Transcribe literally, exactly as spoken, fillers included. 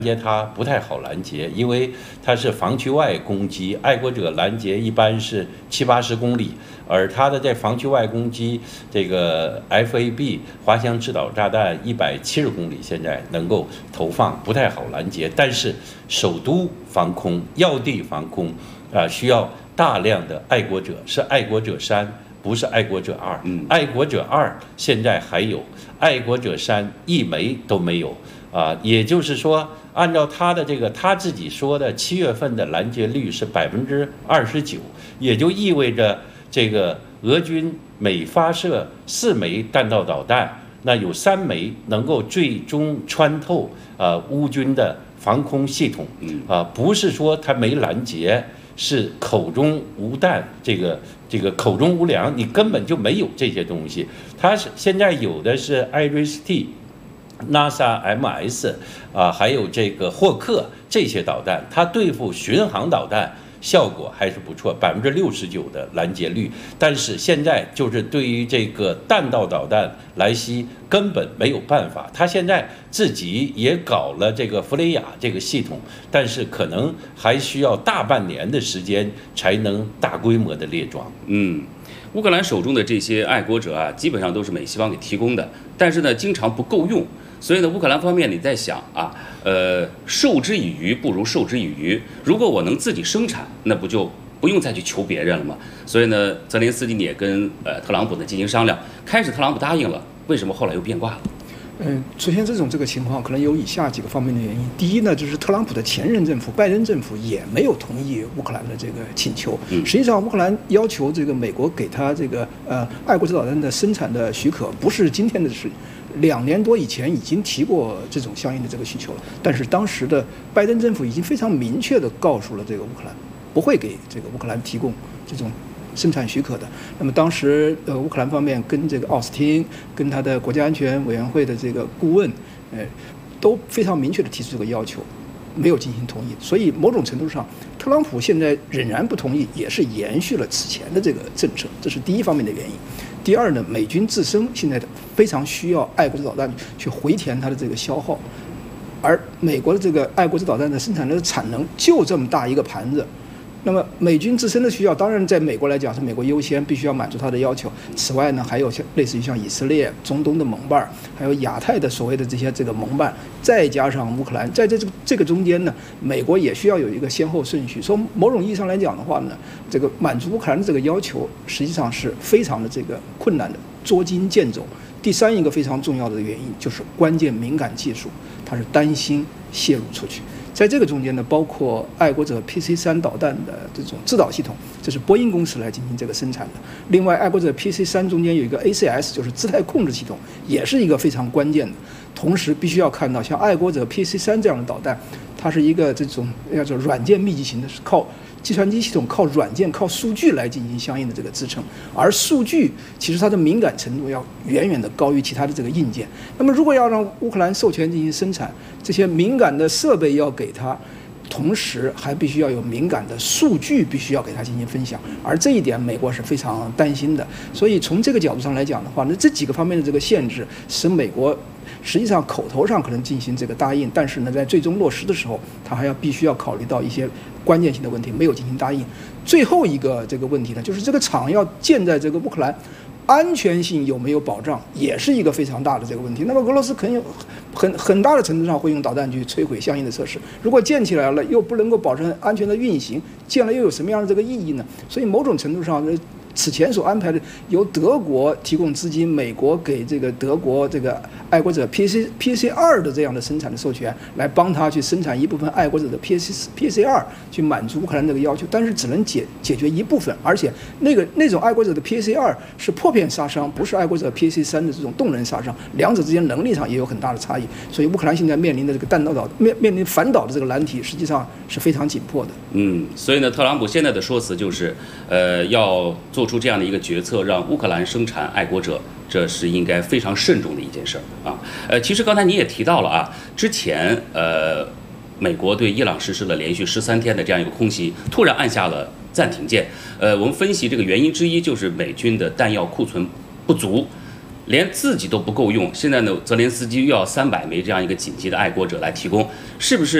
截它不太好拦截，因为它是防区外攻击，爱国者拦截一般是七八十公里，而它的在防区外攻击，这个 F A B 滑翔制导炸弹一百七十公里，现在能够投放，不太好拦截。但是首都防空、要地防空啊、呃，需要大量的爱国者，是爱国者三，不是爱国者二。嗯，爱国者二现在还有，爱国者三一枚都没有啊、呃，也就是说。按照他的这个他自己说的，七月份的拦截率是百分之二十九，也就意味着这个俄军每发射四枚弹道导弹，那有三枚能够最终穿透啊、呃、乌军的防空系统啊、呃，不是说他没拦截，是口中无弹，这个这个口中无粮，你根本就没有这些东西。他是现在有的是 I R I S T。NASA M S 啊，还有这个霍克这些导弹，它对付巡航导弹效果还是不错，百分之六十九的拦截率。但是现在就是对于这个弹道导弹来袭根本没有办法。他现在自己也搞了这个弗雷亚这个系统，但是可能还需要大半年的时间才能大规模的列装。 嗯。乌克兰手中的这些爱国者啊，基本上都是美西方给提供的，但是呢，经常不够用。所以呢，乌克兰方面你在想啊，呃，授之以鱼不如授之以渔。如果我能自己生产，那不就不用再去求别人了吗？所以呢，泽连斯基也跟呃特朗普呢进行商量。开始特朗普答应了，为什么后来又变卦了？ 嗯，出现这种这个情况，可能有以下几个方面的原因。第一呢，就是特朗普的前任政府拜登政府也没有同意乌克兰的这个请求。嗯、实际上，乌克兰要求这个美国给他这个呃爱国者导弹的生产的许可，不是今天的事。两年多以前已经提过这种相应的这个需求了，但是当时的拜登政府已经非常明确地告诉了这个乌克兰，不会给这个乌克兰提供这种生产许可的。那么当时呃乌克兰方面跟这个奥斯汀、跟他的国家安全委员会的这个顾问，呃，都非常明确地提出这个要求，没有进行同意。所以某种程度上，特朗普现在仍然不同意，也是延续了此前的这个政策，这是第一方面的原因。第二呢，美军自身现在非常需要爱国者导弹去回填它的这个消耗，而美国的这个爱国者导弹的生产的产能就这么大一个盘子。那么美军自身的需要，当然在美国来讲是美国优先，必须要满足它的要求。此外呢，还有像类似于像以色列、中东的盟伴，还有亚太的所谓的这些这个盟伴，再加上乌克兰，在这这个这个中间呢，美国也需要有一个先后顺序。从某种意义上来讲的话呢，这个满足乌克兰的这个要求，实际上是非常的这个困难的，捉襟见肘。第三一个非常重要的原因就是关键敏感技术，它是担心泄露出去。在这个中间呢，包括爱国者 P C 三导弹的这种制导系统，这是波音公司来进行这个生产的。另外，爱国者 P C 三中间有一个 A C S， 就是姿态控制系统，也是一个非常关键的。同时，必须要看到像爱国者 P C 三这样的导弹，它是一个这种叫做软件密集型的，是靠计算机系统、靠软件、靠数据来进行相应的这个支撑，而数据其实它的敏感程度要远远的高于其他的这个硬件。那么，如果要让乌克兰授权进行生产，这些敏感的设备要给它，同时还必须要有敏感的数据，必须要给它进行分享，而这一点美国是非常担心的。所以从这个角度上来讲的话，那这几个方面的这个限制，使美国实际上口头上可能进行这个答应，但是呢，在最终落实的时候，它还要必须要考虑到一些关键性的问题，没有进行答应。最后一个这个问题呢，就是这个厂要建在这个乌克兰，安全性有没有保障，也是一个非常大的这个问题。那么俄罗斯肯定很很大的程度上会用导弹去摧毁相应的设施。如果建起来了，又不能够保证安全的运行，建了又有什么样的这个意义呢？所以某种程度上，此前所安排的由德国提供资金，美国给这个德国这个爱国者 P C P C 二的这样的生产的授权，来帮他去生产一部分爱国者的 P C P C 二，去满足乌克兰这个要求，但是只能解解决一部分，而且那个那种爱国者的 P C 二是破片杀伤，不是爱国者 P C 三的这种动能杀伤，两者之间能力上也有很大的差异，所以乌克兰现在面临的这个弹道导面面临反导的这个难题，实际上是非常紧迫的。 嗯，所以呢，特朗普现在的说辞就是，呃，要做出这样的一个决策，让乌克兰生产爱国者，这是应该非常慎重的一件事儿啊。呃，其实刚才你也提到了啊，之前呃，美国对伊朗实施了连续十三天的这样一个空袭，突然按下了暂停键。呃，我们分析这个原因之一就是美军的弹药库存不足。 连自己都不够用，现在呢，泽连斯基又要三百枚这样一个紧急的爱国者来提供，是不是？